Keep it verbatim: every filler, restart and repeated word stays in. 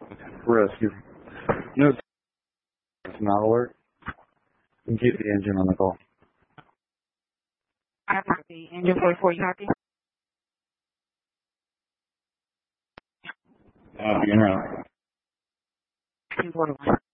Rescue. No, it's not alert. You can keep the engine on the call. I have the engine forty-four, you happy? Uh, being around. two forty-one.